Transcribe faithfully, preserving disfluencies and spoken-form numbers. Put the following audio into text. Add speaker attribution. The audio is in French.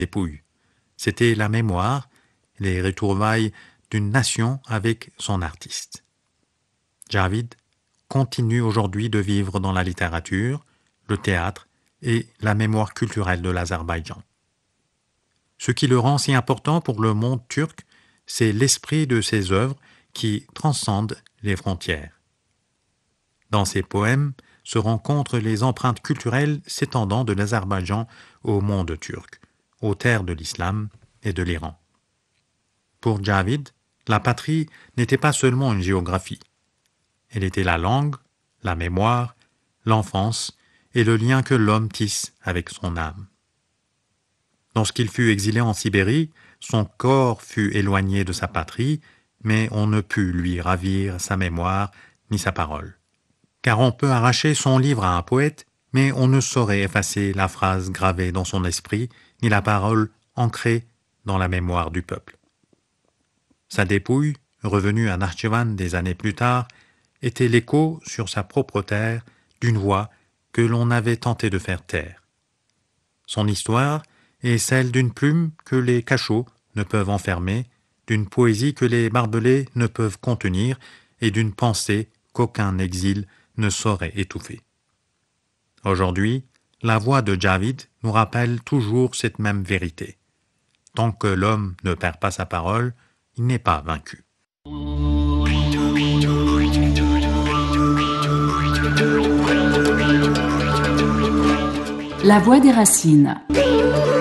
Speaker 1: dépouilles. C'était la mémoire, les retrouvailles d'une nation avec son artiste. Javid continue aujourd'hui de vivre dans la littérature, le théâtre et la mémoire culturelle de l'Azerbaïdjan. Ce qui le rend si important pour le monde turc, c'est l'esprit de ses œuvres qui transcendent les frontières. Dans ses poèmes se rencontrent les empreintes culturelles s'étendant de l'Azerbaïdjan au monde turc, aux terres de l'islam et de l'Iran. Pour Javid, la patrie n'était pas seulement une géographie. Elle était la langue, la mémoire, l'enfance et le lien que l'homme tisse avec son âme. Lorsqu'il fut exilé en Sibérie, son corps fut éloigné de sa patrie, mais on ne put lui ravir sa mémoire ni sa parole. Car on peut arracher son livre à un poète, mais on ne saurait effacer la phrase gravée dans son esprit, ni la parole ancrée dans la mémoire du peuple. Sa dépouille, revenue à Nakhchivan des années plus tard, était l'écho sur sa propre terre d'une voix que l'on avait tenté de faire taire. Son histoire est celle d'une plume que les cachots ne peuvent enfermer, d'une poésie que les barbelés ne peuvent contenir et d'une pensée qu'aucun exil ne saurait étouffer. Aujourd'hui, la voix de Javid nous rappelle toujours cette même vérité. Tant que l'homme ne perd pas sa parole, il n'est pas vaincu.
Speaker 2: La voix des racines.